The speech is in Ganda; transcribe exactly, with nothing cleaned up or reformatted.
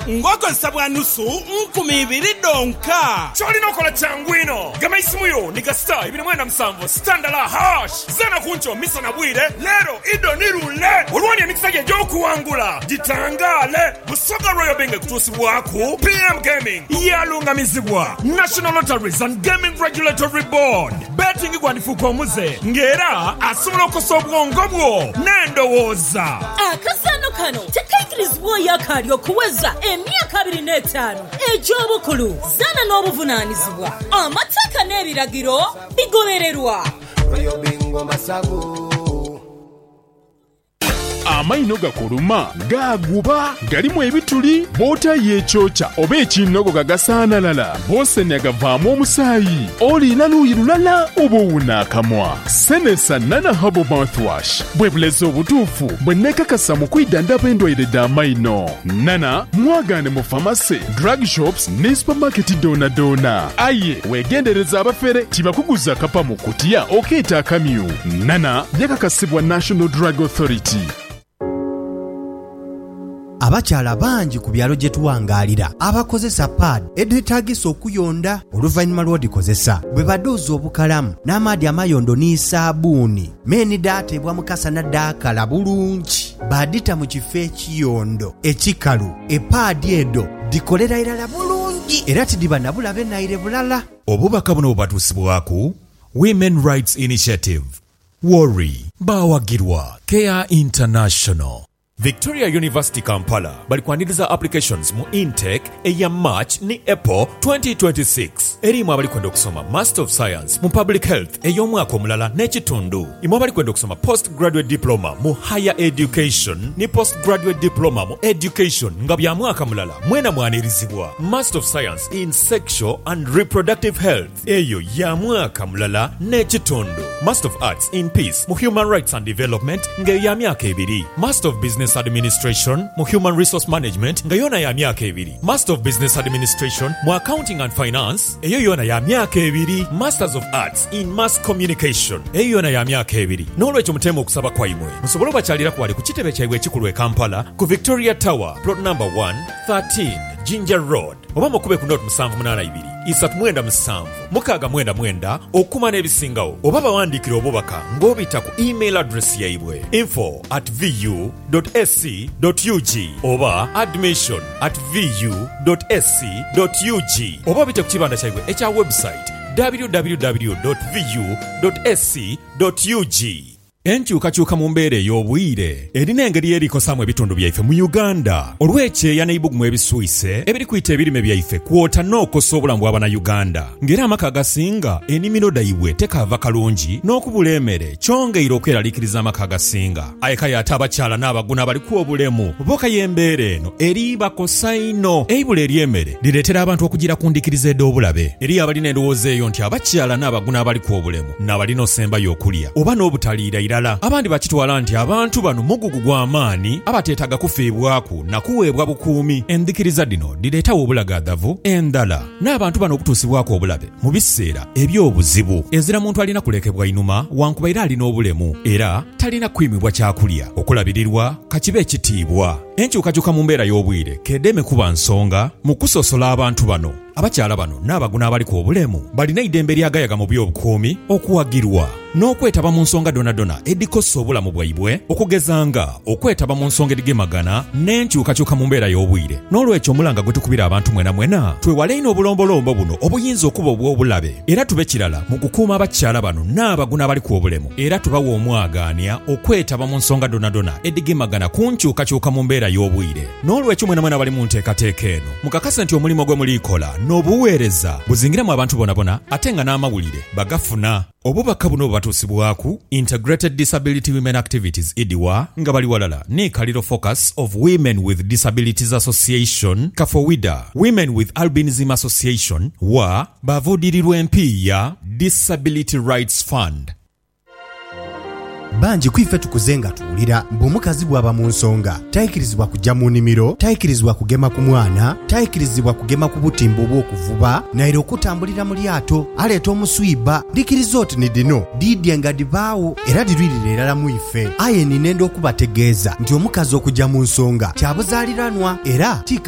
ngokozesa bwa nusu nkumi ibiri donka. Cholina okola changwino. Gama isimu yo ni gasta ibiri mwenda msambo standala hash. Zana kuncho misa na bwire lero ido nirule. Uruwani ya mikisage joku wangula. Jitangale Busoga Royal Binge kutusi waku P M Gaming yalunga mizibwa National Lotteries and Gaming Regulatory Board. Betting igwandifuko muze ngera asumula okusobwongo bwo nendo woza. Akasano kano tekaikirizibwa yakalyo kuweza emyaka abiri n'etaano egy'obukulu zana n'obuvunanyizibwa amateeka n'ebiragiro bigobererwa. Royal Bingo Masago amaino gakuluma gaguba galimu ebituli bota yechocha oba ekinogo gagasaanalala bose negavaamu omusaayi olina luuyi lulala oba owuna akamwa senesa nana habo mouthwash bwe bulezi obutuufu bwe nekakasa mu kwidandaba endwaire d'amaino. Nana mwagaane mu famasi, drug shops ne supermarket dona dona. Aye wegendereza abafere tibakuguza kapa mu kutiya okeeta akamyu. Nana yakakasibwa National Drug Authority. Abakyala bangi ku byalo gye tuwangalira abakozesa pad edetagisa okuyonda oluvannyuma lw'odikozesa bwe badooza obukalamu n'amaadi amayondo n'isaabuuni meni daatebwa mukasa naddaakala bulungi badita mu kifo ekiyondo ekikalu epaadi edo dikolera irala bulungi era tidiba nabulabe naire bulala. Obubaka buno bubatuusibwaku Women Rights Initiative, Worry, Bawagirwa, Care International. Victoria University Kampala bali kwaniriza applications mu intake eya March ni April twenty twenty-six. Erimu abali kwenda okusoma Master of Science mu Public Health ey'omwaka omulala n'ekitundu. Imu abali kwenda okusoma Postgraduate Diploma mu Higher Education ni Postgraduate Diploma mu Education nga bya mwaka mulala mwena mwanirizibwa. Master of Science in Sexual and Reproductive Health eyo ya mwaka mulala n'ekitundu. Master of Arts in Peace mu Human Rights and Development nga ya myaka ebiri. Master of Business Administration mu Human Resource Management nga yona ya myaka ebiri. Master of Business Administration mu Accounting and Finance eyo yona ya myaka ebiri. Masters of Arts in Mass Communication eyo yona ya myaka ebiri. N'olwekyo mutemu okusaba kwa imwe musobole bakyalira kwali ku kitebe kyabwe ekikulu e Kampala ku Victoria Tower plot number one thirteen Ginger Road oba mukube ku note musanvu munana ibiri isatu mwenda musanvu mukaga mwenda mwenda okuma n'ebisingawo oba bawandiikira obubaka ng'obita ku email address yaibwe info at vu dot s c dot u g oba admission at vu dot s c dot u g oba bite ku kibanda kyaibwe ekya website w w w dot vu dot s c dot u g. Enkyukakyuka mu mbeera ey'obwire erina engeri erikosamu ebitundu byaife mu Uganda olw'ekyeya n'eibugumu ebiswise ebiri kuyita ebirime byaife kwota n'okosa obulamu bw'Abannayuganda ng'era amaka agasinga ennimiro daibwe tekaava kalungi n'okubula emmere kyongeire okweraliikiriza amaka agasinga ayekaya ate abakyala n'abaguna abaliko obulemu boka y'embeera eno eri bakosa ino eibula ery'emmere lireetera abantu okugira ku ndikiriza ed'obulabe eri abalina endowooza eyo nti abakyala n'abaguna abaliko obulemu n'abalina osembayo okulya oba n'obutaliira abandi bakitwala nti abantu bano mugugu gw'amaani abateetaga kufiibwaku na kuweebwa bukuumi. Endikiriza dino direetawo obulagaadavu endala n'abantu bano okutuusibwako obulabe mu biseera eby'obuzibu ezira muntu alina kulekebwa inuma wankuba era alina obulemu era talina kwimibwa kyakulya okulabirirwa kakibe ekitiibwa. Enkyukakyuka mu mbeera y'obwire kedeme kuba nsonga mu kusosola abantu bano abakyala bano n'abaguna abaliko obulemu balina eddembe lyagayaga mu by'obukuumi okuwagirwa n'okwetaba mu nsonga donadona edikosa obulamu bwaibwe okugezanga okwetaba mu nsonga edigemagana n'enkyukakyuka mu mbeera y'obwire. N'olwekyo omulanga gwe tukubira abantu mwena mwena twewale ino obulombolombo buno obuyinza okuba obw'obulabe era tube kirala mu kukuuma abakyala bano n'abaguna abaliko obulemu era tubawa omwagaanya okwetaba mu nsonga donadona edigemagana ku nkyukakyuka mu mbeera y'obwire. N'olwekyo mwena mwena bali mu nteekateeka eno mukakase nti omulimo gwe mulikola n'obuweereza buzingiramu abantu bonabona ate nga n'amawulire bagafuna. Obubaka buno bubatuusibwaku Integrated Disability Women Activities I D W A nga bali walala ne Kaliro Focus of Women with Disabilities Association Kafowida Women with Albinism Association wa bavudirirwa empiya Disability Rights Fund. Banji kwife tukuzenga tuwulira mb'omukazi bw'aba mu nsonga tayikirizibwa kujja mu nnimiro tayikirizibwa kugema ku mwana tayikirizibwa kugema ku butimbo bw'okuvuba naye okutambulira mu lyato aleeta omuswiba ndikiriza oti ni dino diidye nga dibaawo era dirwirira erala mu ife aye ninenda okubategeeza nti omukazi okujja mu nsonga kyabuzaaliranwa era